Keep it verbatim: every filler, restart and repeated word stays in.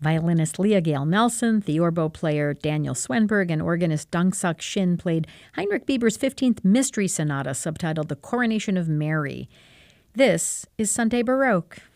Violinist Leah Gale Nelson, theorbo player Daniel Swenberg, and organist Dongsak Shin played Heinrich Bieber's fifteenth Mystery Sonata, subtitled The Coronation of Mary. This is Sunday Baroque.